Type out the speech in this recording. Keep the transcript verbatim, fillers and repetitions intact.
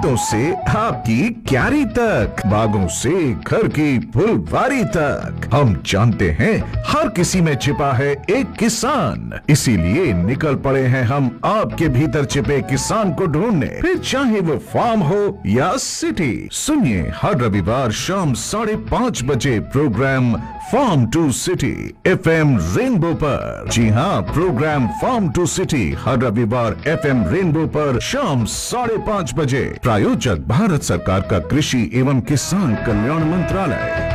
खेतों से आपकी क्यारी तक, बागों से घर की फुलवारी तक, हम जानते हैं हर किसी में छिपा है एक किसान। इसीलिए निकल पड़े हैं हम आपके भीतर छिपे किसान को ढूंढने, फिर चाहे वो फार्म हो या सिटी। सुनिए हर रविवार शाम साढ़े पाँच बजे programme farm to city F M rainbow पर। जी हाँ, प्रोग्राम फार्म टू सिटी हर रविवार एफ एम रेनबो पर शाम साढ़े पाँच बजे। प्रायोजक भारत सरकार का कृषि एवं किसान कल्याण मंत्रालय।